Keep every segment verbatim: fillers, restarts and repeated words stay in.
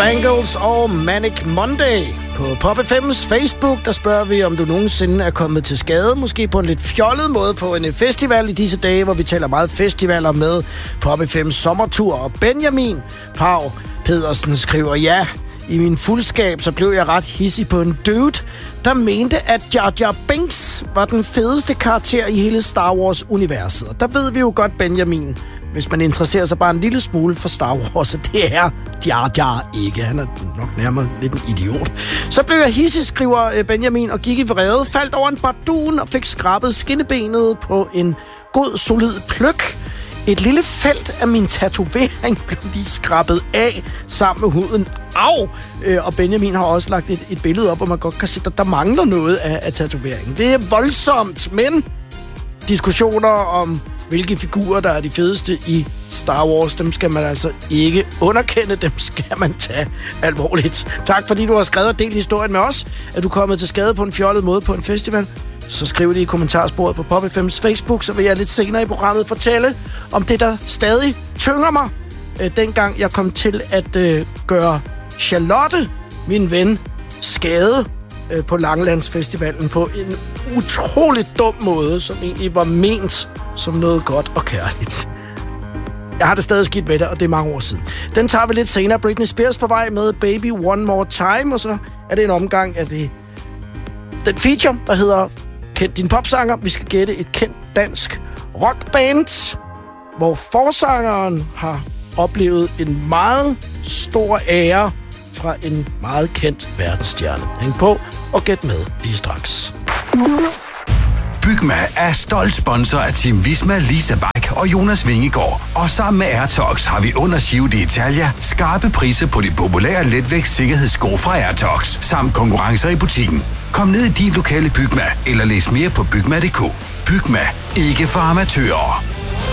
Bangles og Manic Monday. På Pop F M's Facebook, der spørger vi, om du nogensinde er kommet til skade, måske på en lidt fjollet måde på en festival i disse dage, hvor vi taler meget festivaler med Pop F M's sommertur. Og Benjamin Pau Pedersen skriver, ja, i min fuldskab, så blev jeg ret hissig på en dude, der mente, at Jar Jar Binks var den fedeste karakter i hele Star Wars-universet. Og der ved vi jo godt, Benjamin, hvis man interesserer sig bare en lille smule for Star Wars, så det er Jar Jar ikke. Han er nok nærmere lidt en idiot. Så blev jeg hissig, skriver Benjamin, og gik i vrede, faldt over en bardun og fik skrabet skinnebenet på en god, solid pløk. Et lille felt af min tatovering blev lige skrabet af sammen med huden. Au! Øh, og Benjamin har også lagt et, et billede op, hvor man godt kan se, at der mangler noget af, af tatoveringen. Det er voldsomt, men diskussioner om, hvilke figurer, der er de fedeste i Star Wars, dem skal man altså ikke underkende, dem skal man tage alvorligt. Tak fordi du har skrevet og delt historien med os. Er du kommet til skade på en fjollet måde på en festival? Så skriv det i kommentarsporet på Pop F M's Facebook, så vil jeg lidt senere i programmet fortælle om det, der stadig tynger mig. Øh, dengang jeg kom til at øh, gøre Charlotte, min ven, skade øh, på Langelandsfestivalen på en utroligt dum måde, som egentlig var ment som noget godt og kærligt. Jeg har det stadig skidt med det, og det er mange år siden. Den tager vi lidt senere. Britney Spears på vej med Baby One More Time, og så er det en omgang af det, den feature, der hedder Kend din popsanger. Vi skal gætte et kendt dansk rockband, hvor forsangeren har oplevet en meget stor ære fra en meget kendt verdensstjerne. Hæng på og gæt med lige straks. Bygma er stolt sponsor af Team Visma, Lisa Bak og Jonas Vingegaard. Og sammen med Airtox har vi under Giro d'Italia skarpe priser på de populære letvægts sikkerhedssko fra Airtox, samt konkurrencer i butikken. Kom ned i din lokale Bygma, eller læs mere på bygma punktum d k. Bygma, ikke for amatører.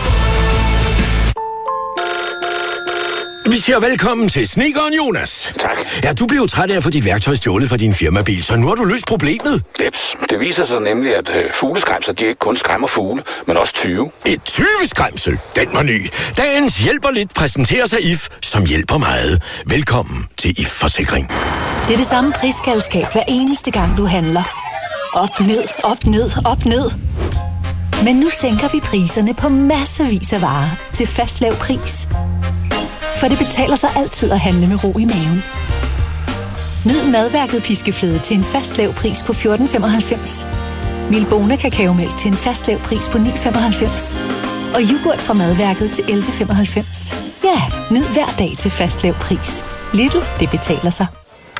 Vi siger velkommen til snedkeren Jonas. Tak. Ja, du blev træt af at få dit værktøj stjålet fra din firmabil, så nu har du løst problemet. Deps. Det viser sig nemlig, at øh, fugleskræmser, de ikke kun skræmmer fugle, men også tyve. Et tyveskræmsel? Den var ny. Dagens hjælper lidt præsenteres af I F, som hjælper meget. Velkommen til I F-forsikring. Det er det samme prisskaldskab hver eneste gang, du handler. Op, ned, op, ned, op, ned. Men nu sænker vi priserne på massevis af varer til fast lav pris. For det betaler sig altid at handle med ro i maven. Nyd madværket piskefløde til en fast lav pris på fjorten femoghalvfems. Milbona kakaomælk til en fast lav pris på ni femoghalvfems. Og yoghurt fra madværket til elleve femoghalvfems. Ja, nyd hver dag til fast lav pris. Lidl, det betaler sig.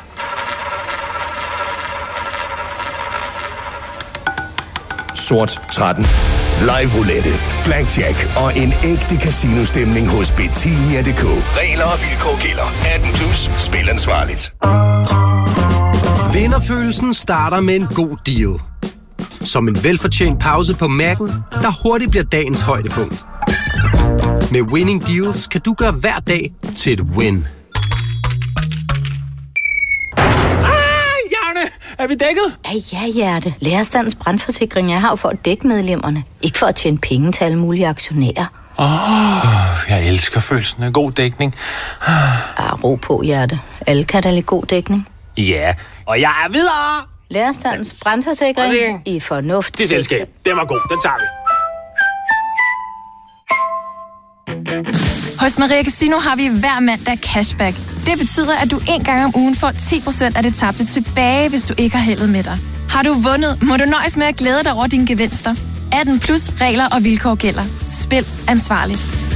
Sort tretten. Live roulette, blackjack og en ægte casino-stemning hos Betinia punktum d k. Regler og vilkår gælder. atten plus. Spil ansvarligt. Vinderfølelsen starter med en god deal. Som en velfortjent pause på Mac'en, der hurtigt bliver dagens højdepunkt. Med Winning Deals kan du gøre hver dag til et win. Er vi dækket? Ja, ja, hjerte. Lærerstandens brandforsikring er her for at dække medlemmerne. Ikke for at tjene penge til alle mulige aktionærer. Åh, oh, jeg elsker følelsen af god dækning. Ah, ro på, hjerte. Alle kan da lide god dækning. Ja, og jeg er videre! Lærerstandens brandforsikring i fornuft. Det selskab. Den var god. Den tager vi. Hos Maria Casino har vi hver mandag cashback. Det betyder, at du en gang om ugen får ti procent af det tabte tilbage, hvis du ikke har heldet med dig. Har du vundet, må du nøjes med at glæde dig over dine gevinster. atten plus regler og vilkår gælder. Spil ansvarligt.